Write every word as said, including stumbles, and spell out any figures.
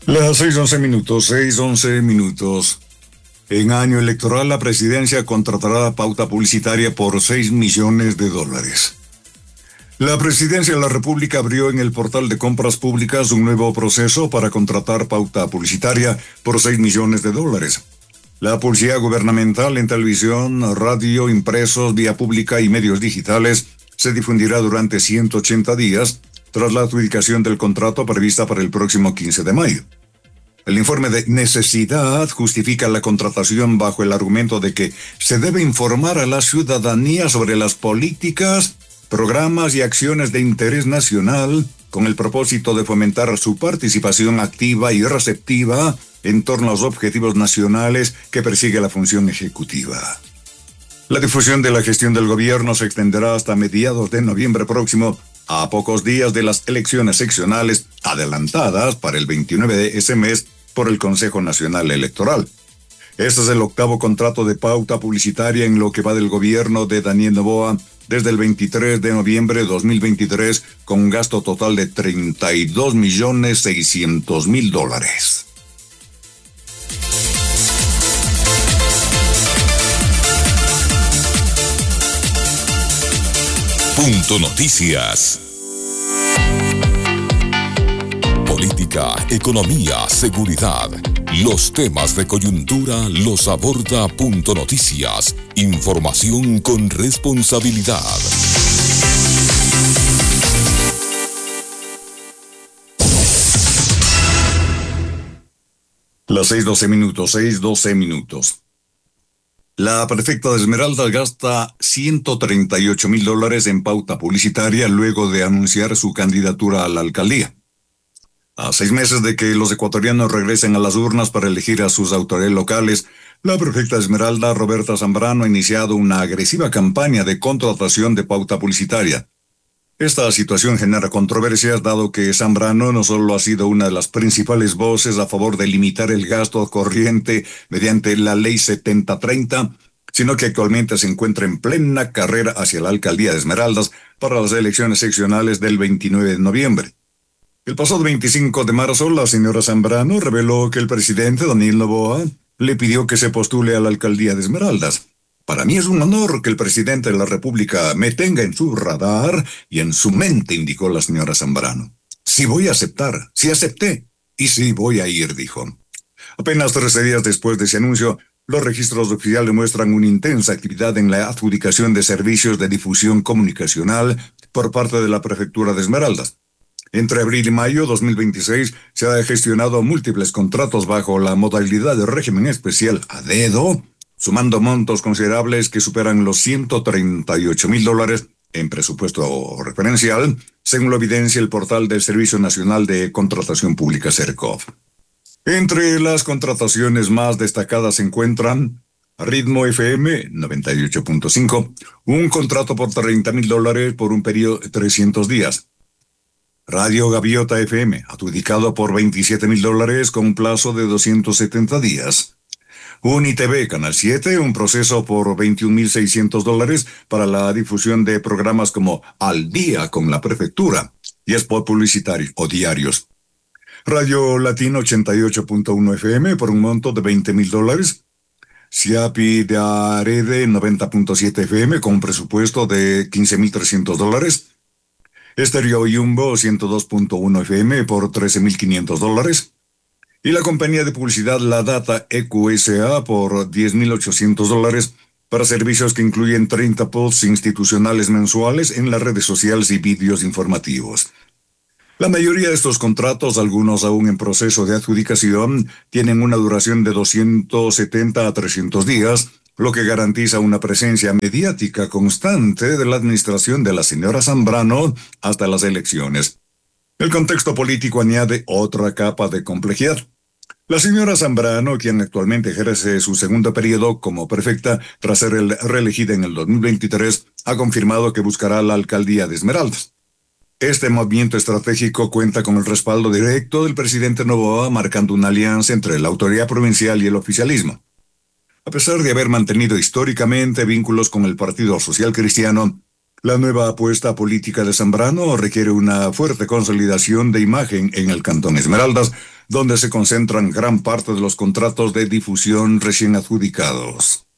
Las seis once minutos, seis once minutos. En año electoral, la presidencia contratará pauta publicitaria por seis millones de dólares. La presidencia de la República abrió en el portal de compras públicas un nuevo proceso para contratar pauta publicitaria por seis millones de dólares. La publicidad gubernamental en televisión, radio, impresos, vía pública y medios digitales se difundirá durante ciento ochenta días tras la adjudicación del contrato prevista para el próximo quince de mayo. El informe de necesidad justifica la contratación bajo el argumento de que se debe informar a la ciudadanía sobre las políticas, programas y acciones de interés nacional con el propósito de fomentar su participación activa y receptiva en torno a los objetivos nacionales que persigue la función ejecutiva. La difusión de la gestión del gobierno se extenderá hasta mediados de noviembre próximo, a pocos días de las elecciones seccionales adelantadas para el veintinueve de ese mes por el Consejo Nacional Electoral. Este es el octavo contrato de pauta publicitaria en lo que va del gobierno de Daniel Noboa desde el veintitrés de noviembre de dos mil veintitrés, con un gasto total de treinta y dos millones seiscientos mil dólares. Punto Noticias. Política, economía, seguridad. Los temas de coyuntura los aborda Punto Noticias. Información con responsabilidad. Las seis doce minutos, seis doce minutos. La prefecta de Esmeraldas gasta ciento treinta y ocho mil dólares en pauta publicitaria luego de anunciar su candidatura a la alcaldía. A seis meses de que los ecuatorianos regresen a las urnas para elegir a sus autoridades locales, la prefecta de Esmeralda, Roberta Zambrano, ha iniciado una agresiva campaña de contratación de pauta publicitaria. Esta situación genera controversias dado que Zambrano no solo ha sido una de las principales voces a favor de limitar el gasto corriente mediante la ley setenta treinta, sino que actualmente se encuentra en plena carrera hacia la alcaldía de Esmeraldas para las elecciones seccionales del veintinueve de noviembre. El pasado veinticinco de marzo, la señora Zambrano reveló que el presidente Daniel Noboa le pidió que se postule a la alcaldía de Esmeraldas. Para mí es un honor que el presidente de la República me tenga en su radar y en su mente, indicó la señora Zambrano. Sí voy a aceptar, sí acepté, y sí voy a ir, dijo. Apenas trece días después de ese anuncio, los registros oficiales muestran una intensa actividad en la adjudicación de servicios de difusión comunicacional por parte de la Prefectura de Esmeraldas. Entre abril y mayo de dos mil veintiséis se han gestionado múltiples contratos bajo la modalidad de régimen especial a dedo, sumando montos considerables que superan los ciento treinta y ocho mil dólares en presupuesto referencial, según lo evidencia el portal del Servicio Nacional de Contratación Pública, SERCOV. Entre las contrataciones más destacadas se encuentran Ritmo F M noventa y ocho punto cinco, un contrato por treinta mil dólares por un periodo de trescientos días. Radio Gaviota F M, adjudicado por veintisiete mil dólares con un plazo de doscientos setenta días. UniTV Canal siete, un proceso por veintiún mil seiscientos dólares para la difusión de programas como Al Día con la Prefectura y spot publicitario o diarios. Radio Latino ochenta y ocho punto uno F M por un monto de veinte mil dólares. Siapi de Arede noventa punto siete F M con un presupuesto de quince mil trescientos dólares. Estéreo Yumbo ciento dos punto uno F M por trece mil quinientos dólares. Y la compañía de publicidad La Data E Q S A por diez mil ochocientos dólares para servicios que incluyen treinta posts institucionales mensuales en las redes sociales y vídeos informativos. La mayoría de estos contratos, algunos aún en proceso de adjudicación, tienen una duración de doscientos setenta a trescientos días, lo que garantiza una presencia mediática constante de la administración de la señora Zambrano hasta las elecciones. El contexto político añade otra capa de complejidad. La señora Zambrano, quien actualmente ejerce su segundo periodo como prefecta tras ser reelegida en el dos mil veintitrés, ha confirmado que buscará la alcaldía de Esmeraldas. Este movimiento estratégico cuenta con el respaldo directo del presidente Noboa, marcando una alianza entre la autoridad provincial y el oficialismo. A pesar de haber mantenido históricamente vínculos con el Partido Social Cristiano, la nueva apuesta política de Zambrano requiere una fuerte consolidación de imagen en el Cantón Esmeraldas, donde se concentran gran parte de los contratos de difusión recién adjudicados.